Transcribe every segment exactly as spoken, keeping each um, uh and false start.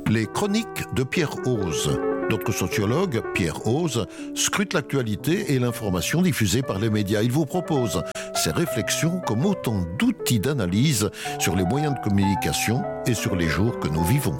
Les chroniques de Pierre Hoze. Notre sociologue, Pierre Hoze, scrute l'actualité et l'information diffusée par les médias. Il vous propose ses réflexions comme autant d'outils d'analyse sur les moyens de communication et sur les jours que nous vivons.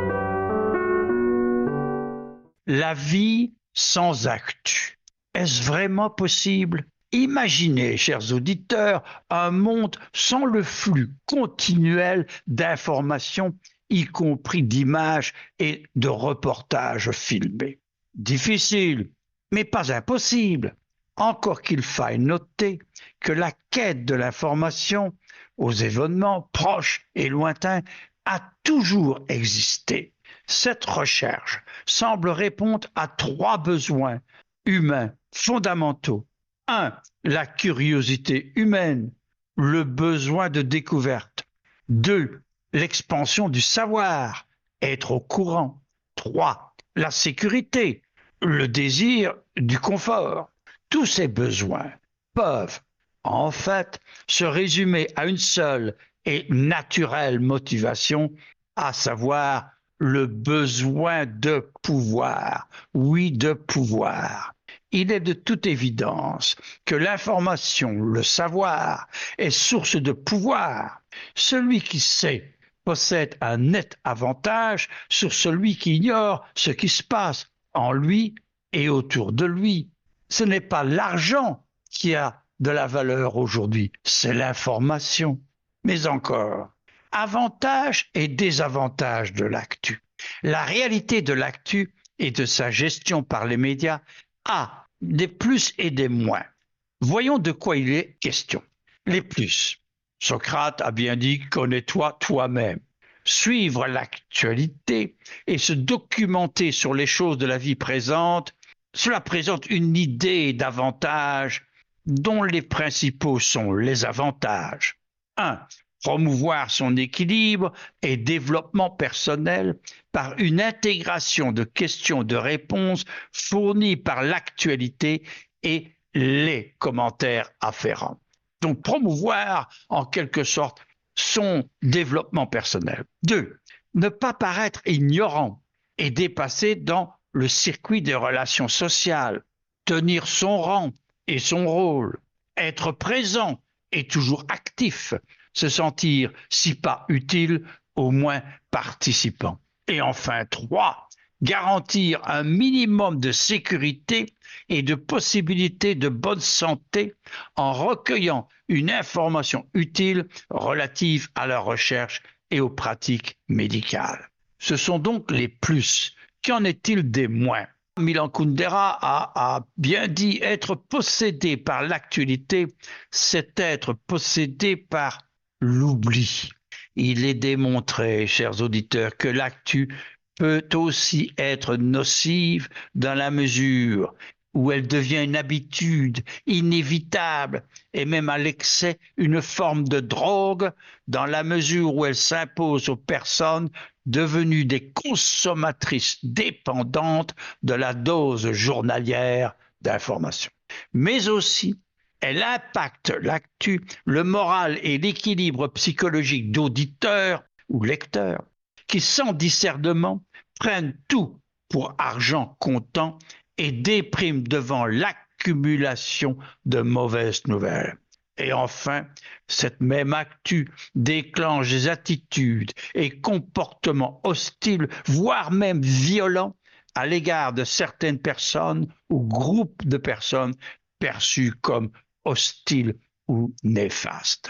La vie sans actu. Est-ce vraiment possible ? Imaginez, chers auditeurs, un monde sans le flux continuel d'informations, y compris d'images et de reportages filmés. Difficile, mais pas impossible. Encore qu'il faille noter que la quête de l'information aux événements proches et lointains a toujours existé. Cette recherche semble répondre à trois besoins humains fondamentaux. un. La curiosité humaine, le besoin de découverte. deux. L'expansion du savoir, être au courant. trois. La sécurité, le désir du confort. Tous ces besoins peuvent, en fait, se résumer à une seule et naturelle motivation, à savoir le besoin de pouvoir. Oui, de pouvoir. Il est de toute évidence que l'information, le savoir, est source de pouvoir. Celui qui sait possède un net avantage sur celui qui ignore ce qui se passe en lui et autour de lui. Ce n'est pas l'argent qui a de la valeur aujourd'hui, c'est l'information. Mais encore, avantages et désavantages de l'actu. La réalité de l'actu et de sa gestion par les médias a des plus et des moins. Voyons de quoi il est question. Les plus. Socrate a bien dit « connais-toi toi-même ». Suivre l'actualité et se documenter sur les choses de la vie présente, cela présente une idée d'avantages dont les principaux sont les avantages. un. Promouvoir son équilibre et développement personnel par une intégration de questions de réponses fournies par l'actualité et les commentaires afférents. Donc promouvoir en quelque sorte son développement personnel. deux. Ne pas paraître ignorant et dépassé dans le circuit des relations sociales, tenir son rang et son rôle, être présent et toujours actif, se sentir, si pas utile, au moins participant. Et enfin, trois, garantir un minimum de sécurité et de possibilités de bonne santé en recueillant une information utile relative à la recherche et aux pratiques médicales. Ce sont donc les plus. Qu'en est-il des moins ? Milan Kundera a, a bien dit être possédé par l'actualité, c'est être possédé par l'oubli. Il est démontré, chers auditeurs, que l'actu peut aussi être nocive dans la mesure où elle devient une habitude inévitable et même à l'excès une forme de drogue dans la mesure où elle s'impose aux personnes devenues des consommatrices dépendantes de la dose journalière d'information. Mais aussi, elle impacte l'actu, le moral et l'équilibre psychologique d'auditeurs ou lecteurs qui, sans discernement, prennent tout pour argent comptant et dépriment devant l'accumulation de mauvaises nouvelles. Et enfin, cette même actu déclenche des attitudes et comportements hostiles, voire même violents, à l'égard de certaines personnes ou groupes de personnes perçus comme hostiles ou néfastes.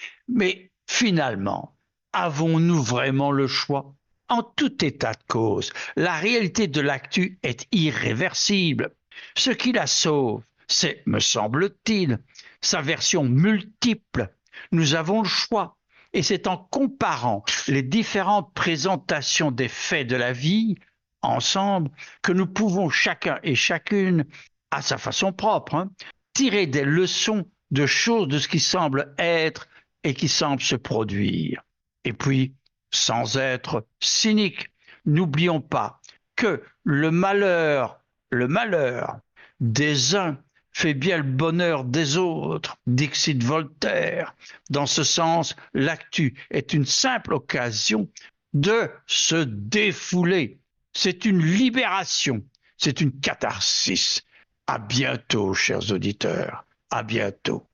Mais finalement, avons-nous vraiment le choix ? En tout état de cause, la réalité de l'actu est irréversible. Ce qui la sauve, c'est, me semble-t-il, sa version multiple. Nous avons le choix. Et c'est en comparant les différentes présentations des faits de la vie ensemble que nous pouvons chacun et chacune, à sa façon propre, hein, tirer des leçons de choses de ce qui semble être et qui semble se produire. Et puis, sans être cynique, n'oublions pas que le malheur, le malheur des uns fait bien le bonheur des autres, dixit Voltaire. Dans ce sens, l'actu est une simple occasion de se défouler. C'est une libération, c'est une catharsis. À bientôt, chers auditeurs, à bientôt.